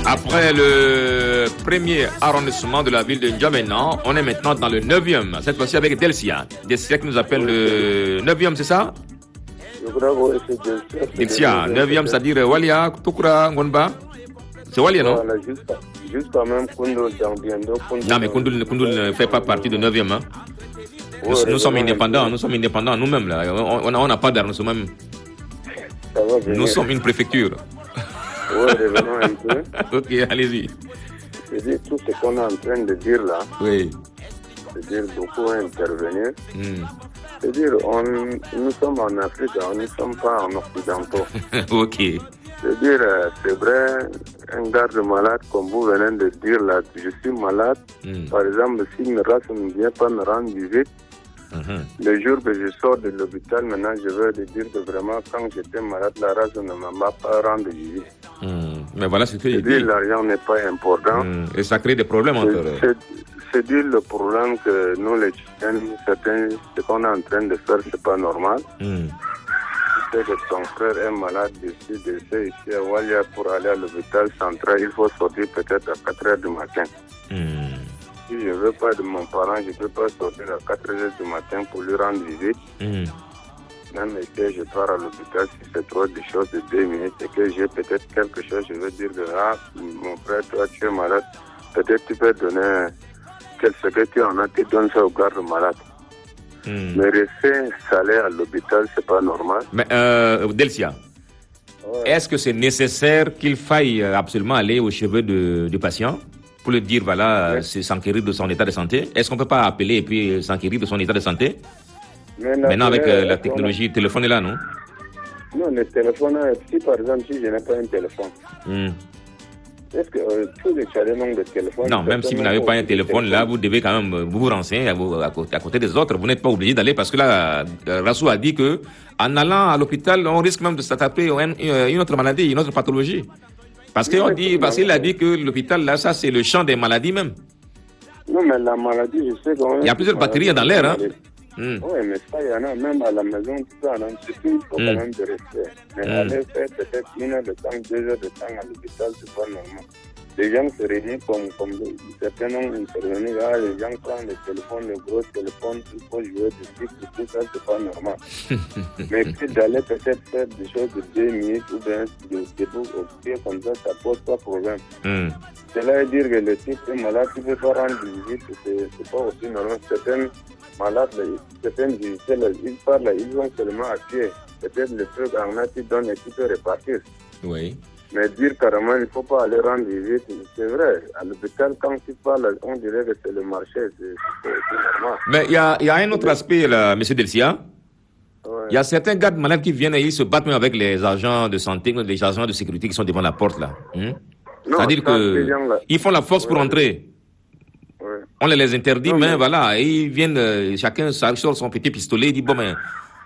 Après le premier arrondissement de la ville de N'Djamena, on est maintenant dans le 9e, cette fois-ci avec Delcia. Delcia qui nous appelle le 9e, c'est ça? Delcia, 9e, c'est-à-dire Walia, Tukura, Ngonba. C'est Walia, non? Voilà, jusqu'à même Koundoul, non, mais Koundoul ne fait pas partie du 9e. Hein. Nous sommes indépendants, nous-mêmes. Là. On n'a pas d'arrondissement. Nous sommes une préfecture. Oui, revenons un peu. Ok, allez-y. C'est-à-dire tout ce qu'on est en train de dire là. Oui. C'est-à-dire beaucoup à intervenir. C'est-à-dire nous sommes en Afrique, nous ne sommes pas en Occidentaux. Ok. C'est-à-dire, c'est vrai, un garde malade, comme vous venez de dire là, je suis malade. Par exemple, si une race ne vient pas me rendre visite, le jour que je sors de l'hôpital, maintenant, je veux dire que vraiment, quand j'étais malade, la race ne m'a pas rendu visite. Mais voilà ce que je dis. L'argent n'est pas important. Et ça crée des problèmes entre eux. C'est dire le problème que nous, les Tchadiens, ce qu'on est en train de faire, c'est pas normal. Tu sais que ton frère est malade ici à Walia pour aller à l'hôpital central, il faut sortir peut-être à 4 h du matin. Si je ne veux pas de mon parent, je ne peux pas sortir à 4 h du matin pour lui rendre visite. Même si je pars à l'hôpital, si c'est trop de choses de 2 minutes et que j'ai peut-être quelque chose, je veux dire que mon frère, toi tu es malade, peut-être tu peux donner ce que tu en as, tu donnes ça au garde malade. Mais rester salé à l'hôpital, c'est pas normal. Mais Delcia, est-ce que c'est nécessaire qu'il faille absolument aller au chevet du patient pour lui dire, voilà, c'est s'enquérir de son état de santé? Est-ce qu'on ne peut pas appeler et puis s'enquérir de son état de santé? Maintenant, avec la technologie, le téléphone est là, non? Non, le téléphone, si par exemple, si je n'ai pas un téléphone, est-ce que tous les Tchadiens ont des téléphones? Non, même si vous n'avez pas un téléphone, là, vous devez quand même vous renseigner à côté des autres. Vous n'êtes pas obligé d'aller parce que là, Rassou a dit que en allant à l'hôpital, on risque même de s'attraper une autre maladie, une autre pathologie. Parce qu'il a dit que l'hôpital, là, ça, c'est le champ des maladies même. Non, mais la maladie, je sais quand même. Il y a plusieurs bactéries dans l'air, hein? Oui, mais ça, il y en a même à la maison, tout ça, non, c'est tout, il faut quand même de respect. Mais aller faire peut-être 1 heure de temps, 2 heures de temps à l'hôpital, c'est pas normal. Les gens se réunissent comme certains ont intervenu, là, les gens prennent le téléphone, le gros téléphone, il faut jouer du stick, tout ça, c'est pas normal. Mais puis d'aller peut-être faire des choses de 2 minutes ou bien de debout au pied comme ça pose pas problème. Cela veut dire que le type est malade, tu ne peux pas rendre visite, c'est pas aussi normal. Certains malades, certaines visites, ils parlent, ils vont seulement à pied. Peut-être le truc en a, tu donnes et tu peux repartir. Oui. Mais dire carrément, il ne faut pas aller rendre visite, c'est vrai. À l'hôpital, quand tu parles, on dirait que c'est le marché, c'est normal. Mais il y a un autre aspect, là, M. Delcia. Il y a certains gardes malades qui viennent et ils se battent même avec les agents de santé, les agents de sécurité qui sont devant la porte, là. C'est-à-dire qu'ils font la force pour entrer. On les interdit, mais voilà, et ils viennent, chacun sort son petit pistolet, il dit, bon, mais,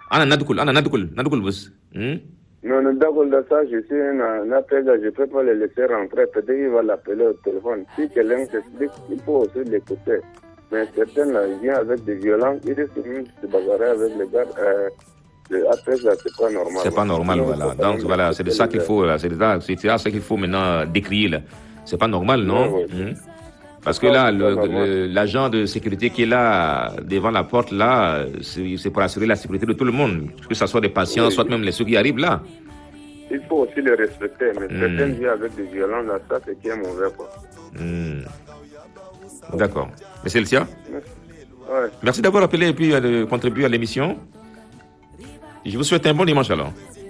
non, d'accord, ça, je suis un appel, je ne peux pas les laisser rentrer, peut-être qu'il va l'appeler au téléphone. Si quelqu'un s'explique, il faut aussi l'écouter. Mais certains, là, ils viennent avec des violences, ils risquent de se bagarrer avec les gars. Après, ça, c'est pas normal. C'est pas normal, voilà. Donc, voilà, c'est de ça qu'il faut, là. C'est de ça qu'il faut maintenant décrire, là. C'est pas normal, non? Parce que là, l'agent de sécurité qui est là, devant la porte, là, c'est pour assurer la sécurité de tout le monde. Que ce soit des patients, soit même ceux qui arrivent là. Il faut aussi les respecter, mais certains viennent avec des violences, là, ça, c'est qui est mauvais, quoi. D'accord. Monsieur Elsia? Merci d'avoir appelé et puis de contribuer à l'émission. Je vous souhaite un bon dimanche alors.